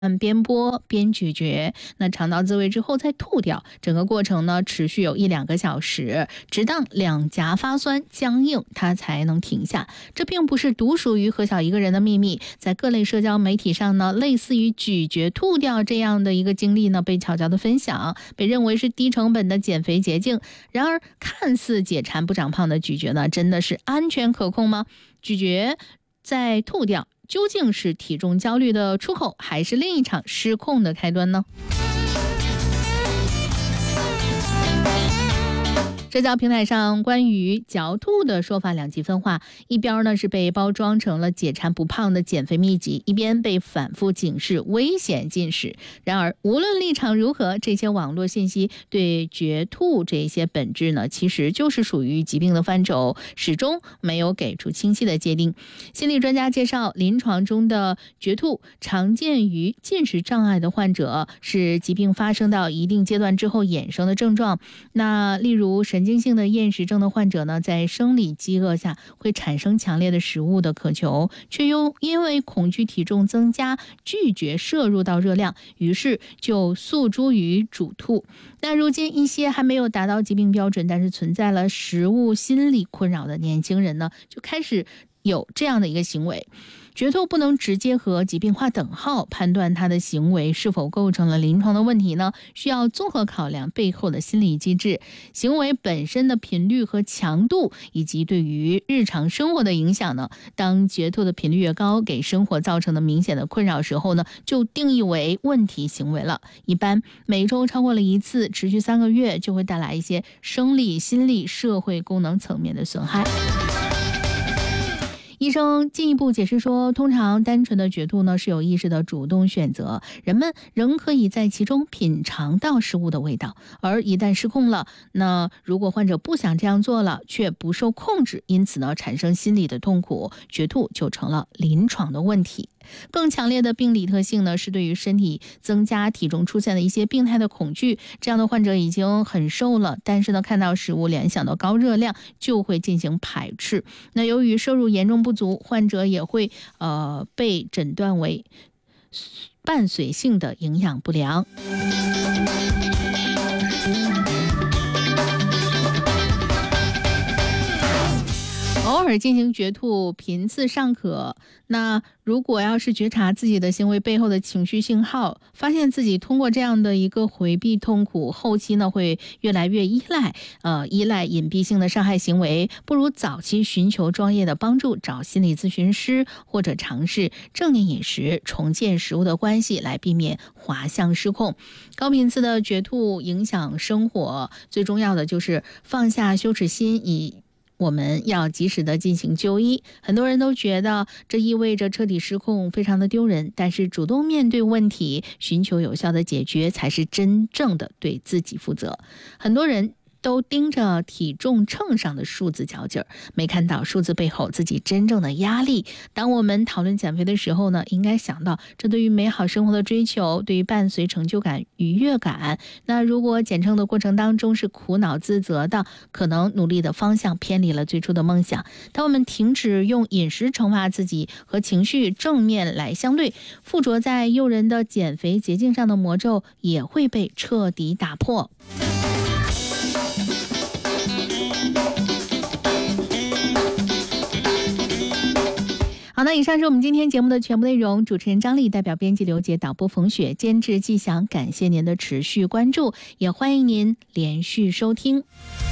边剥边咀嚼，那尝到滋味之后再吐掉，整个过程呢持续有1-2个小时，直到两颊发酸僵硬，它才能停下。这并不是独属于何小一个人的秘密，在各类社交媒体上呢，类似于咀嚼吐掉这样的一个经历呢，被悄悄的分享，被认为是低成本的减肥捷径。然而，看似解馋不长胖的咀嚼呢，真的是安全可控吗？咀嚼再吐掉，究竟是体重焦虑的出口，还是另一场失控的开端呢？社交平台上关于嚼吐的说法两极分化，一边呢是被包装成了解馋不胖的减肥秘籍，一边被反复警示危险进食。然而无论立场如何，这些网络信息对嚼吐这些本质呢，其实就是属于疾病的范畴，始终没有给出清晰的界定。心理专家介绍，临床中的嚼吐常见于进食障碍的患者，是疾病发生到一定阶段之后衍生的症状。那例如神经性的厌食症的患者呢，在生理饥饿下会产生强烈的食物的渴求，却又因为恐惧体重增加，拒绝摄入到热量，于是就诉诸于主吐。那如今一些还没有达到疾病标准，但是存在了食物心理困扰的年轻人呢，就开始有这样的一个行为。嚼吐不能直接和疾病划等号，判断他的行为是否构成了临床的问题呢，需要综合考量背后的心理机制、行为本身的频率和强度，以及对于日常生活的影响呢。当嚼吐的频率越高，给生活造成的明显的困扰时候呢，就定义为问题行为了。一般每周超过了1次，持续3个月，就会带来一些生理、心理、社会功能层面的损害。医生进一步解释说，通常单纯的嚼吐呢是有意识的主动选择，人们仍可以在其中品尝到食物的味道，而一旦失控了，那如果患者不想这样做了，却不受控制，因此呢产生心理的痛苦，嚼吐就成了临床的问题。更强烈的病理特性呢，是对于身体增加体重出现的一些病态的恐惧。这样的患者已经很瘦了，但是呢，看到食物联想到高热量，就会进行排斥。那由于摄入严重不足，患者也会被诊断为伴随性的营养不良。偶尔进行嚼吐，频次尚可。那如果要是觉察自己的行为背后的情绪信号，发现自己通过这样的一个回避痛苦，后期呢会越来越依赖隐蔽性的伤害行为，不如早期寻求专业的帮助，找心理咨询师，或者尝试正念饮食，重建食物的关系，来避免滑向失控。高频次的嚼吐影响生活，最重要的就是放下羞耻心，我们要及时的进行就医。很多人都觉得这意味着彻底失控，非常的丢人，但是主动面对问题，寻求有效的解决，才是真正的对自己负责。很多人都盯着体重秤上的数字较劲儿，没看到数字背后自己真正的压力。当我们讨论减肥的时候呢，应该想到这对于美好生活的追求，对于伴随成就感、愉悦感。那如果减秤的过程当中是苦恼自责的，可能努力的方向偏离了最初的梦想。当我们停止用饮食惩罚自己，和情绪正面来相对，附着在诱人的减肥捷径上的魔咒也会被彻底打破。好，那以上是我们今天节目的全部内容。主持人张丽，代表编辑刘杰，导播冯雪，监制季翔。感谢您的持续关注，也欢迎您连续收听。